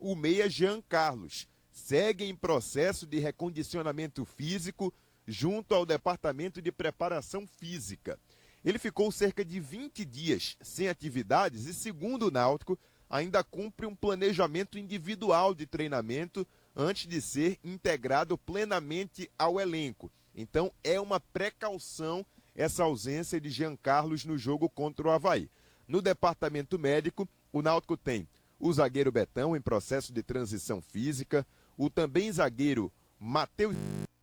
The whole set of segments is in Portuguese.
o meia Jean Carlos segue em processo de recondicionamento físico junto ao Departamento de Preparação Física. Ele ficou cerca de 20 dias sem atividades e, segundo o Náutico, ainda cumpre um planejamento individual de treinamento antes de ser integrado plenamente ao elenco. Então é uma precaução essa ausência de Jean Carlos no jogo contra o Avaí. No departamento médico, o Náutico tem o zagueiro Betão em processo de transição física, o também zagueiro Matheus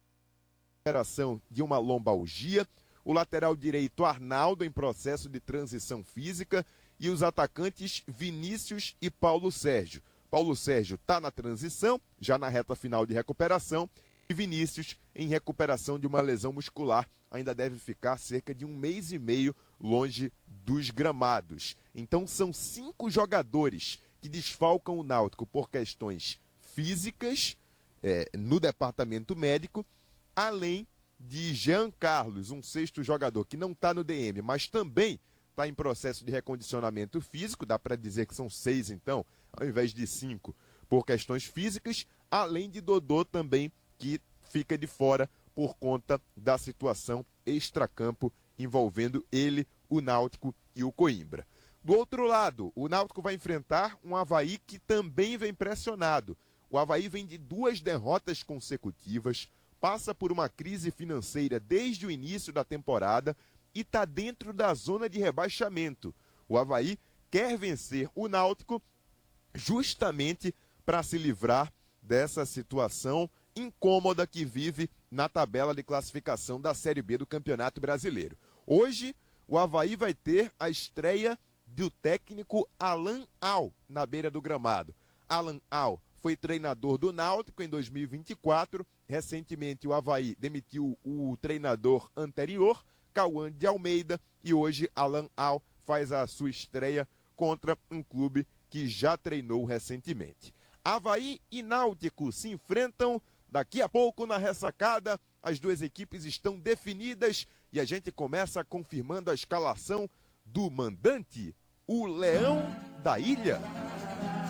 recuperação de uma lombalgia, o lateral direito Arnaldo em processo de transição física e os atacantes Vinícius e Paulo Sérgio. Paulo Sérgio está na transição, já na reta final de recuperação, e Vinícius em recuperação de uma lesão muscular, ainda deve ficar cerca de 1 mês e meio longe dos gramados. Então são 5 jogadores que desfalcam o Náutico por questões físicas no departamento médico, além de Jean Carlos, um sexto jogador que não está no DM, mas também está em processo de recondicionamento físico, dá para dizer que são 6 então, ao invés de 5, por questões físicas, além de Dodô também, que fica de fora por conta da situação extracampo envolvendo ele, o Náutico e o Coimbra. Do outro lado, o Náutico vai enfrentar um Avaí que também vem pressionado. O Avaí vem de 2 derrotas consecutivas, passa por uma crise financeira desde o início da temporada e está dentro da zona de rebaixamento. O Avaí quer vencer o Náutico justamente para se livrar dessa situação incômoda que vive na tabela de classificação da Série B do Campeonato Brasileiro. Hoje, o Avaí vai ter a estreia do técnico Alan Al na beira do gramado. Alan Al foi treinador do Náutico em 2024. Recentemente, o Avaí demitiu o treinador anterior, Cauã de Almeida, e hoje Alan Al faz a sua estreia contra um clube que já treinou recentemente. Avaí e Náutico se enfrentam daqui a pouco na ressacada. As 2 equipes estão definidas e a gente começa confirmando a escalação do mandante, o Leão da Ilha.